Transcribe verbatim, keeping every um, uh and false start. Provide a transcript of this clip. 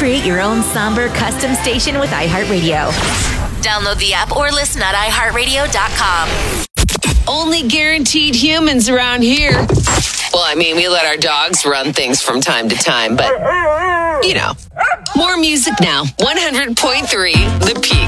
Create your own somber custom station with iHeartRadio. Download the app or listen at i heart radio dot com. Only guaranteed humans around here. Well, I mean, we let our dogs run things from time to time, but, you know. More music now. one hundred point three The Peak.